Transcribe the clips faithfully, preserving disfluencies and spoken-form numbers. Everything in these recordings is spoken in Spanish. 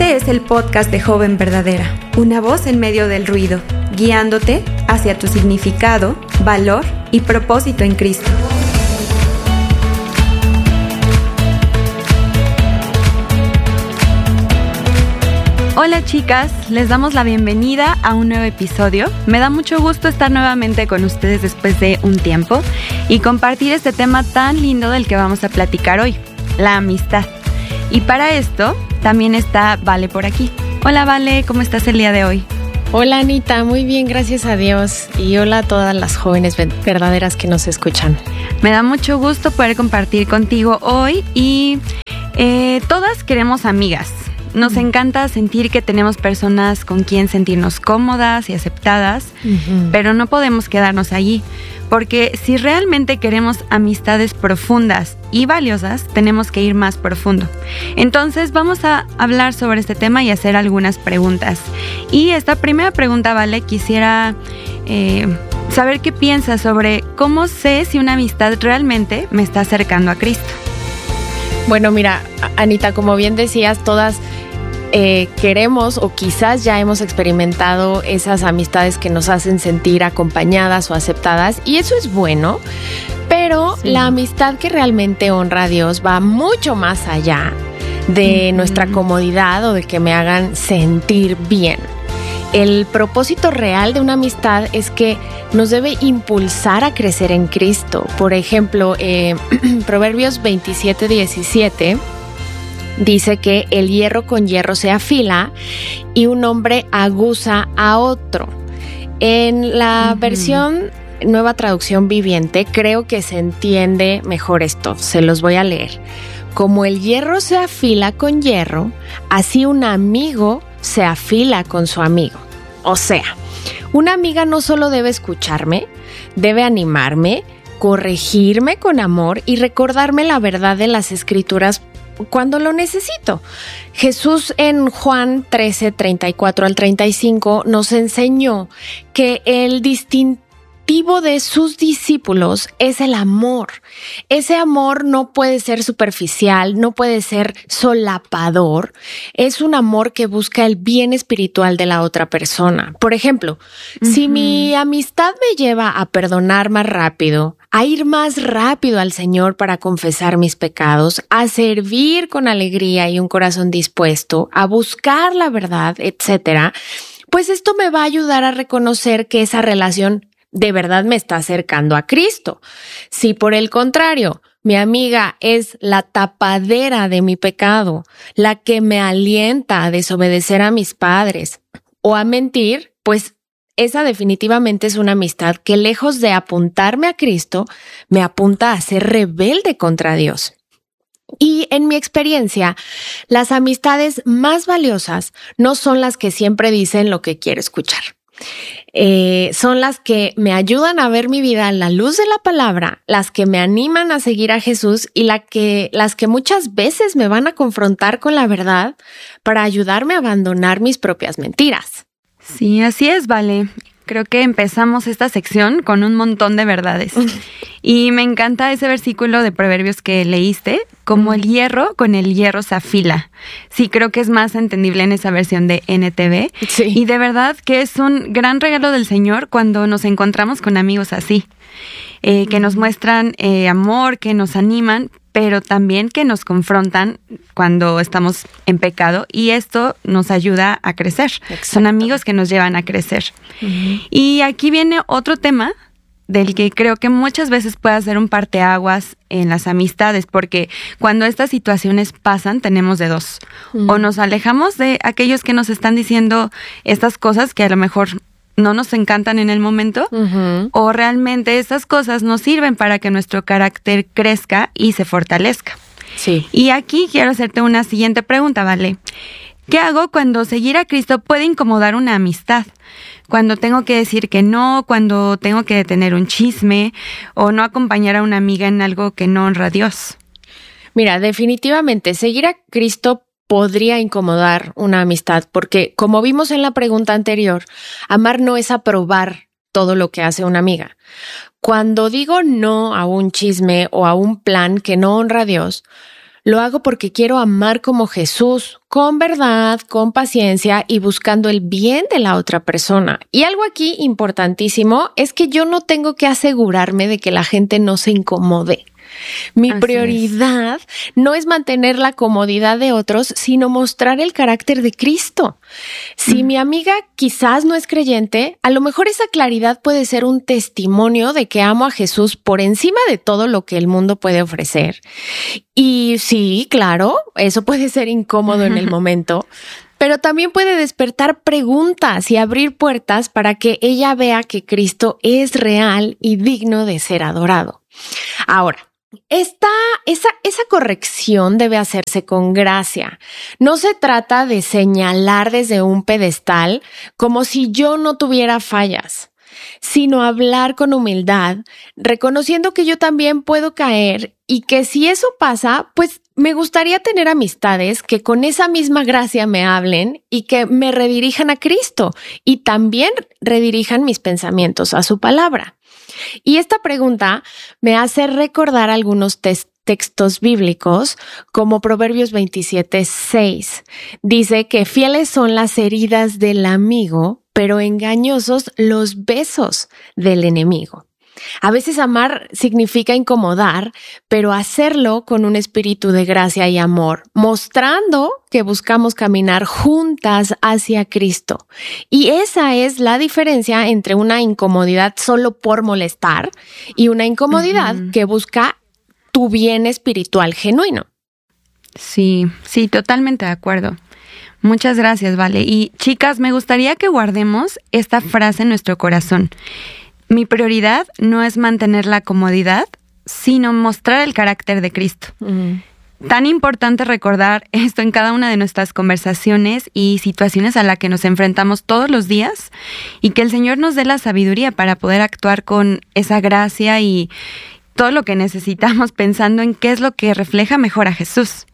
Este es el podcast de Joven Verdadera, una voz en medio del ruido, guiándote hacia tu significado, valor y propósito en Cristo. Hola chicas, les damos la bienvenida a un nuevo episodio. Me da mucho gusto estar nuevamente con ustedes después de un tiempo y compartir este tema tan lindo del que vamos a platicar hoy, la amistad. Y para esto también está Vale por aquí. Hola Vale, ¿cómo estás el día de hoy? Hola Anita, muy bien, gracias a Dios. Y hola a todas las jóvenes verdaderas que nos escuchan. Me da mucho gusto poder compartir contigo hoy y eh, todas queremos amigas. Nos encanta sentir que tenemos personas con quien sentirnos cómodas y aceptadas, uh-huh. pero no podemos quedarnos allí, porque si realmente queremos amistades profundas y valiosas, tenemos que ir más profundo. Entonces vamos a hablar sobre este tema y hacer algunas preguntas. Y esta primera pregunta, Vale, quisiera eh, saber qué piensas sobre cómo sé si una amistad realmente me está acercando a Cristo. Bueno, mira, Anita, como bien decías, todas eh, queremos o quizás ya hemos experimentado esas amistades que nos hacen sentir acompañadas o aceptadas, y eso es bueno, pero sí. La amistad que realmente honra a Dios va mucho más allá de mm-hmm. nuestra comodidad o de que me hagan sentir bien. El propósito real de una amistad es que nos debe impulsar a crecer en Cristo. Por ejemplo, eh, Proverbios veintisiete diecisiete dice que el hierro con hierro se afila y un hombre aguza a otro. En la uh-huh. versión Nueva Traducción Viviente creo que se entiende mejor esto. Se los voy a leer. Como el hierro se afila con hierro, así un amigo se afila con su amigo. O sea, una amiga no solo debe escucharme, debe animarme, corregirme con amor y recordarme la verdad de las Escrituras cuando lo necesito. Jesús en Juan trece, treinta y cuatro al treinta y cinco nos enseñó que el distintivo de sus discípulos es el amor. Ese amor no puede ser superficial, no puede ser solapador. Es un amor que busca el bien espiritual de la otra persona. Por ejemplo, uh-huh. si mi amistad me lleva a perdonar más rápido, a ir más rápido al Señor para confesar mis pecados, a servir con alegría y un corazón dispuesto, a buscar la verdad, etcétera, pues esto me va a ayudar a reconocer que esa relación de verdad me está acercando a Cristo. Si por el contrario, mi amiga es la tapadera de mi pecado, la que me alienta a desobedecer a mis padres o a mentir, pues esa definitivamente es una amistad que lejos de apuntarme a Cristo, me apunta a ser rebelde contra Dios. Y en mi experiencia, las amistades más valiosas no son las que siempre dicen lo que quiero escuchar. Eh, son las que me ayudan a ver mi vida a la luz de la palabra, las que me animan a seguir a Jesús y la que, las que muchas veces me van a confrontar con la verdad para ayudarme a abandonar mis propias mentiras. Sí, así es, Vale. Creo que empezamos esta sección con un montón de verdades. Y me encanta ese versículo de Proverbios que leíste, como el hierro con el hierro se afila. Sí, creo que es más entendible en esa versión de N T V. Sí. Y de verdad que es un gran regalo del Señor cuando nos encontramos con amigos así, eh, que nos muestran eh, amor, que nos animan, pero también que nos confrontan cuando estamos en pecado, y esto nos ayuda a crecer. Exacto. Son amigos que nos llevan a crecer. Uh-huh. Y aquí viene otro tema del que creo que muchas veces puede ser un parteaguas en las amistades, porque cuando estas situaciones pasan, tenemos de dos. Uh-huh. O nos alejamos de aquellos que nos están diciendo estas cosas que a lo mejor no nos encantan en el momento, uh-huh. o realmente estas cosas nos sirven para que nuestro carácter crezca y se fortalezca. Sí. Y aquí quiero hacerte una siguiente pregunta, Vale. ¿Qué hago cuando seguir a Cristo puede incomodar una amistad? Cuando tengo que decir que no, cuando tengo que detener un chisme o no acompañar a una amiga en algo que no honra a Dios. Mira, definitivamente seguir a Cristo podría incomodar una amistad, porque como vimos en la pregunta anterior, amar no es aprobar todo lo que hace una amiga. Cuando digo no a un chisme o a un plan que no honra a Dios, Lo hago porque quiero amar como Jesús, con verdad, con paciencia y buscando el bien de la otra persona. Y algo aquí importantísimo es que yo no tengo que asegurarme de que la gente no se incomode. Mi Así prioridad es. no es mantener la comodidad de otros, sino mostrar el carácter de Cristo. Si mm. mi amiga quizás no es creyente, a lo mejor esa claridad puede ser un testimonio de que amo a Jesús por encima de todo lo que el mundo puede ofrecer. Y sí, claro, eso puede ser incómodo en el momento, pero también puede despertar preguntas y abrir puertas para que ella vea que Cristo es real y digno de ser adorado. Ahora, Esta, esa, esa corrección debe hacerse con gracia. No se trata de señalar desde un pedestal como si yo no tuviera fallas, sino hablar con humildad, reconociendo que yo también puedo caer y que si eso pasa, pues me gustaría tener amistades que con esa misma gracia me hablen y que me redirijan a Cristo y también redirijan mis pensamientos a su palabra. Y esta pregunta me hace recordar algunos tes- textos bíblicos, como Proverbios veintisiete, seis. Dice que fieles son las heridas del amigo, pero engañosos los besos del enemigo. A veces amar significa incomodar, pero hacerlo con un espíritu de gracia y amor, mostrando que buscamos caminar juntas hacia Cristo. Y esa es la diferencia entre una incomodidad solo por molestar y una incomodidad uh-huh. que busca tu bien espiritual genuino. Sí, sí, totalmente de acuerdo. Muchas gracias, Vale. Y chicas, me gustaría que guardemos esta frase en nuestro corazón. Mi prioridad no es mantener la comodidad, sino mostrar el carácter de Cristo. Mm. Tan importante recordar esto en cada una de nuestras conversaciones y situaciones a las que nos enfrentamos todos los días y que el Señor nos dé la sabiduría para poder actuar con esa gracia y todo lo que necesitamos pensando en qué es lo que refleja mejor a Jesús.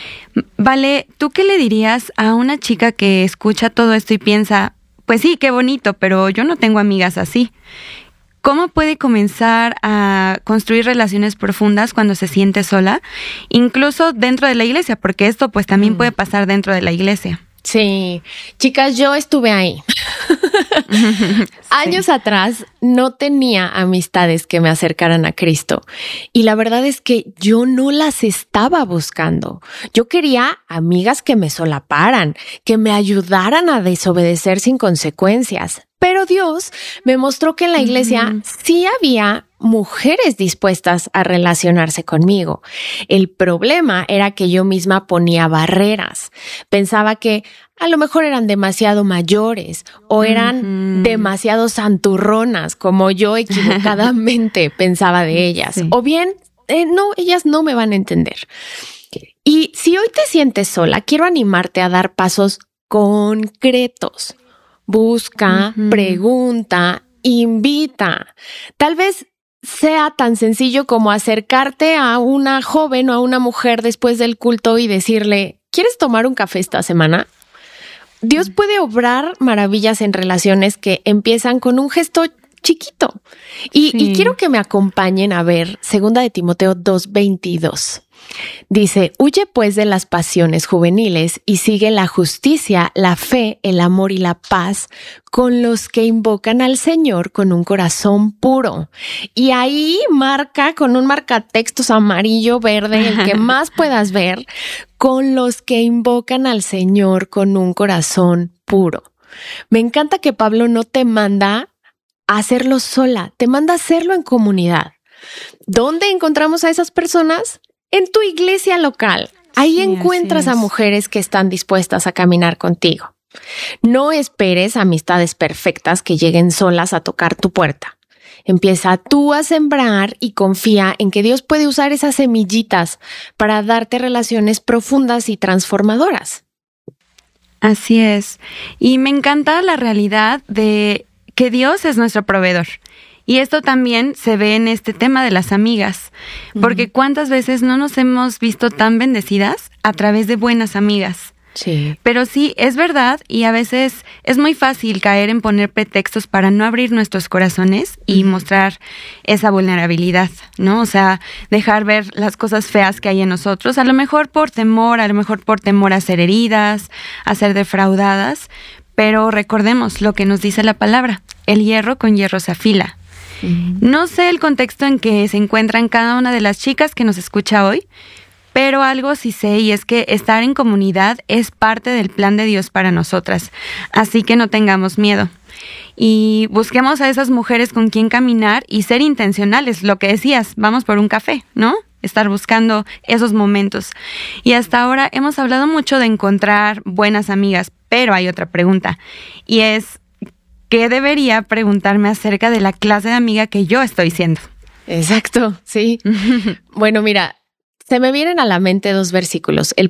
Vale, ¿tú qué le dirías a una chica que escucha todo esto y piensa, pues sí, qué bonito, pero yo no tengo amigas así? ¿Cómo puede comenzar a construir relaciones profundas cuando se siente sola, incluso dentro de la iglesia? Porque esto pues también mm. puede pasar dentro de la iglesia. Sí, chicas, yo estuve ahí. sí. Años atrás no tenía amistades que me acercaran a Cristo y la verdad es que yo no las estaba buscando. Yo quería amigas que me solaparan, que me ayudaran a desobedecer sin consecuencias. Pero Dios me mostró que en la iglesia uh-huh. sí había mujeres dispuestas a relacionarse conmigo. El problema era que yo misma ponía barreras. Pensaba que a lo mejor eran demasiado mayores o eran uh-huh. demasiado santurronas, como yo equivocadamente pensaba de ellas. Sí. O bien, eh, no, ellas no me van a entender. Y si hoy te sientes sola, quiero animarte a dar pasos concretos. Busca, uh-huh. pregunta, invita. Tal vez sea tan sencillo como acercarte a una joven o a una mujer después del culto y decirle, ¿quieres tomar un café esta semana? Dios puede obrar maravillas en relaciones que empiezan con un gesto chiquito. Y, sí. y quiero que me acompañen a ver Segunda de Timoteo dos veintidós. Dice, huye pues de las pasiones juveniles y sigue la justicia, la fe, el amor y la paz con los que invocan al Señor con un corazón puro. Y ahí marca con un marcatextos amarillo, verde, el que más puedas ver, con los que invocan al Señor con un corazón puro. Me encanta que Pablo no te manda a hacerlo sola, te manda a hacerlo en comunidad. ¿Dónde encontramos a esas personas? En tu iglesia local. Ahí sí, encuentras a mujeres que están dispuestas a caminar contigo. No esperes amistades perfectas que lleguen solas a tocar tu puerta. Empieza tú a sembrar y confía en que Dios puede usar esas semillitas para darte relaciones profundas y transformadoras. Así es. Y me encanta la realidad de que Dios es nuestro proveedor. Y esto también se ve en este tema de las amigas, porque cuántas veces no nos hemos visto tan bendecidas a través de buenas amigas. Sí. Pero sí, es verdad y a veces es muy fácil caer en poner pretextos para no abrir nuestros corazones y uh-huh. mostrar esa vulnerabilidad, ¿no? O sea, dejar ver las cosas feas que hay en nosotros, a lo mejor por temor, a lo mejor por temor a ser heridas, a ser defraudadas, pero recordemos lo que nos dice la palabra, el hierro con hierro se afila. Uh-huh. No sé el contexto en que se encuentran cada una de las chicas que nos escucha hoy, pero algo sí sé y es que estar en comunidad es parte del plan de Dios para nosotras, así que no tengamos miedo. Y busquemos a esas mujeres con quien caminar y ser intencionales, lo que decías, vamos por un café, ¿no? Estar buscando esos momentos. Y hasta ahora hemos hablado mucho de encontrar buenas amigas, pero hay otra pregunta y es, ¿qué debería preguntarme acerca de la clase de amiga que yo estoy siendo? Exacto, sí. Bueno, mira, se me vienen a la mente dos versículos. El